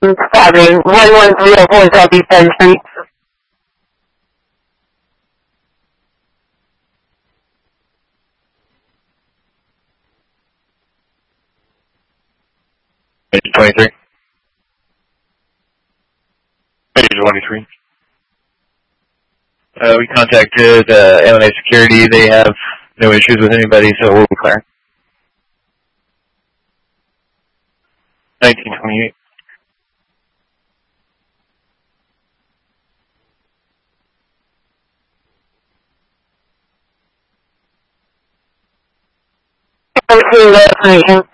Cabin 1134 Southeast 10th Street. Page 23. Page 23. We contacted M&A Security. They have no issues with anybody, so we'll be clear. 1928. I'm seeing that information.